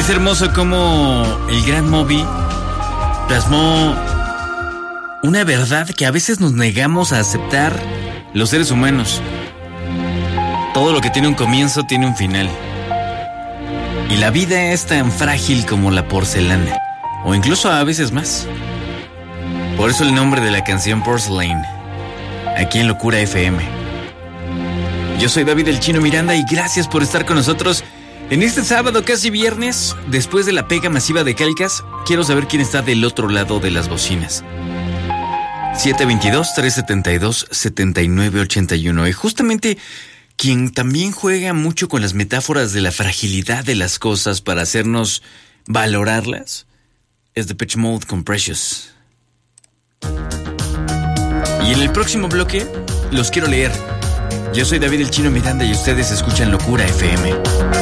Es hermoso cómo el gran Moby plasmó una verdad que a veces nos negamos a aceptar los seres humanos. Todo lo que tiene un comienzo tiene un final. Y la vida es tan frágil como la porcelana, o incluso a veces más. Por eso el nombre de la canción Porcelain, aquí en Locura FM. Yo soy David el Chino Miranda y gracias por estar con nosotros en este sábado, casi viernes. Después de la pega masiva de Calcas, quiero saber quién está del otro lado de las bocinas. 722-372-7981. Y justamente quien también juega mucho con las metáforas de la fragilidad de las cosas para hacernos valorarlas es Depeche Mode con Precious. Y en el próximo bloque los quiero leer. Yo soy David el Chino Miranda y ustedes escuchan Locura FM.